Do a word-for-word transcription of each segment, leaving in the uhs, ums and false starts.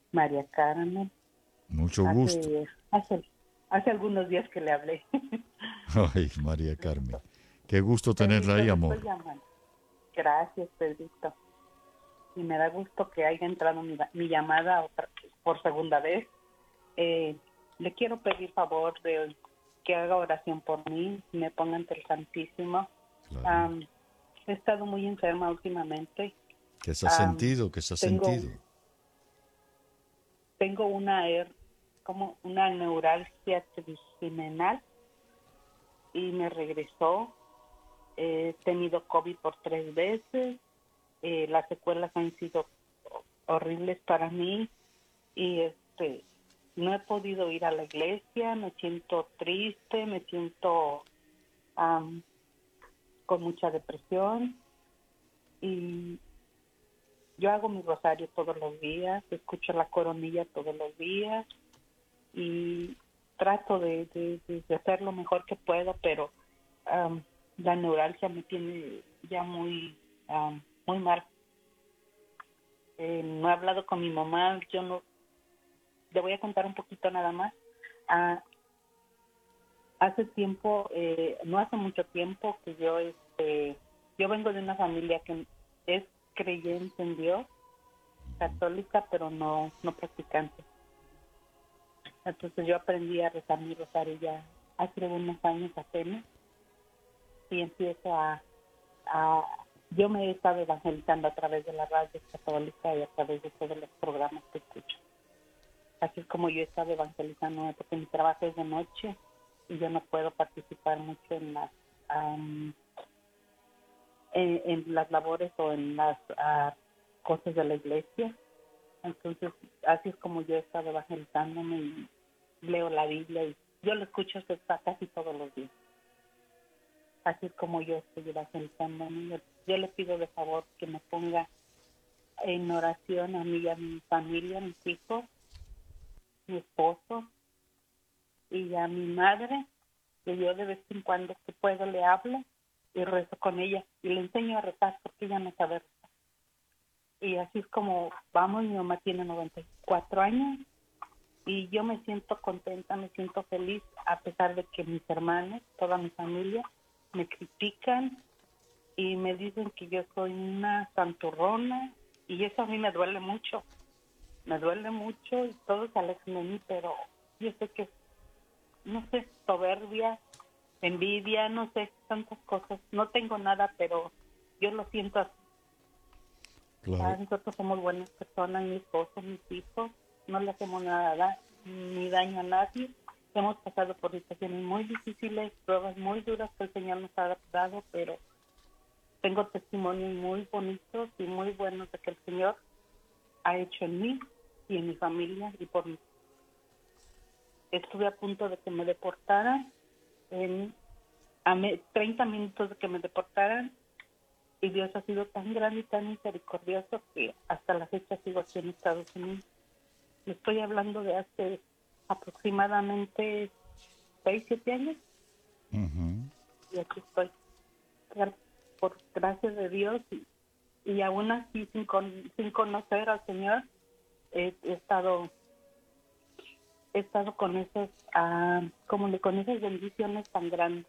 María Carmen. Mucho gusto. Hace, hace, hace algunos días que le hablé. Ay, María Carmen. Qué gusto tenerla Pedrito, ahí, le amor. estoy llamando. Gracias, Pedrito. Y me da gusto que haya entrado mi, mi llamada otra, por segunda vez. Eh, Le quiero pedir favor de que haga oración por mí, me ponga ante el Santísimo. Claro. Um, He estado muy enferma últimamente. ¿Qué se ha Um, sentido? ¿Qué se ha tengo, sentido? tengo una, er, como una neuralgia trigeminal y me regresó. He tenido COVID por tres veces. Eh, las secuelas han sido horribles para mí y este no he podido ir a la iglesia, me siento triste, me siento um, con mucha depresión y yo hago mi rosario todos los días, escucho la coronilla todos los días y trato de, de, de hacer lo mejor que puedo, pero um, la neuralgia me tiene ya muy, um, muy mal. Eh, no he hablado con mi mamá, yo no, le voy a contar un poquito nada más. Ah, hace tiempo, eh, no hace mucho tiempo que yo, este, yo vengo de una familia que es creyente en Dios, católica, pero no, no practicante. Entonces yo aprendí a rezar mi rosario ya hace unos años apenas y empiezo a, a, yo me he estado evangelizando a través de la radio católica y a través de todos los programas que escucho. Así es como yo he estado evangelizando, porque mi trabajo es de noche y yo no puedo participar mucho en las um, en, en las labores o en las uh, cosas de la iglesia. Entonces, así es como yo he estado evangelizándome y leo la Biblia y yo lo escucho casi todos los días. Así es como yo estoy evangelizándome. Yo, yo le pido de favor que me ponga en oración a mí y a mi familia, a mis hijos, mi esposo y a mi madre, que yo de vez en cuando que puedo le hablo y rezo con ella y le enseño a rezar porque ella no sabe rezar. Y así es como vamos. Mi mamá tiene noventa y cuatro años y yo me siento contenta, me siento feliz a pesar de que mis hermanos, toda mi familia me critican y me dicen que yo soy una santurrona y eso a mí me duele mucho, me duele mucho y todos se alejan de mí, pero yo sé que, no sé, soberbia, envidia, no sé, tantas cosas. No tengo nada, pero yo lo siento así. Ah, Claro. nosotros somos buenas personas, mi esposo, mis hijos, no le hacemos nada ni daño a nadie. Hemos pasado por situaciones muy difíciles, pruebas muy duras que el Señor nos ha dado, pero tengo testimonios muy bonitos y muy buenos de que el Señor ha hecho en mí y en mi familia y por mí. Estuve a punto de que me deportaran, en a me, treinta minutos de que me deportaran, y Dios ha sido tan grande y tan misericordioso que hasta la fecha sigo aquí en Estados Unidos. Estoy hablando de hace aproximadamente seis, siete años Ujú. y aquí estoy, por gracias de Dios, y, y aún así sin, con, sin conocer al Señor, he, he estado he estado con esas, uh, como le con esas bendiciones tan grandes.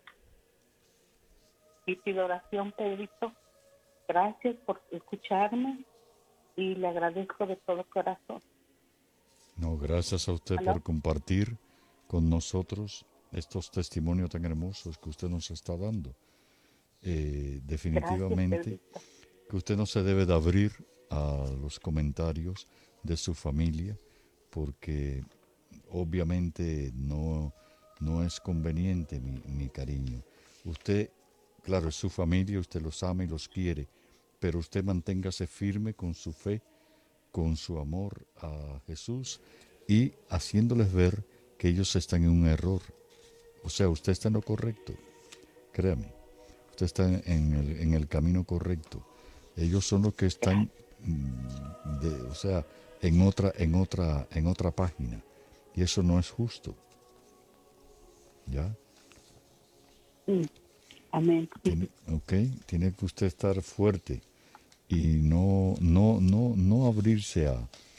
Y pido oración, Pedrito. Gracias por escucharme y le agradezco de todo corazón. No, gracias a usted por ¿Aló? compartir con nosotros estos testimonios tan hermosos que usted nos está dando. Eh, Gracias, definitivamente Pedrito. que usted no se debe de abrir a los comentarios de su familia porque obviamente no, no es conveniente, mi, mi cariño. Usted, claro, es su familia, usted los ama y los quiere, pero usted manténgase firme con su fe, con su amor a Jesús y haciéndoles ver que ellos están en un error. O sea, usted está en lo correcto, créame. Usted está en el, en el camino correcto. Ellos son los que están, mm, de, o sea, en otra, en otra, en otra página. Y eso no es justo. ¿Ya? Mm, amén. Tiene, ok, tiene que usted estar fuerte y no, no, no, no abrirse a,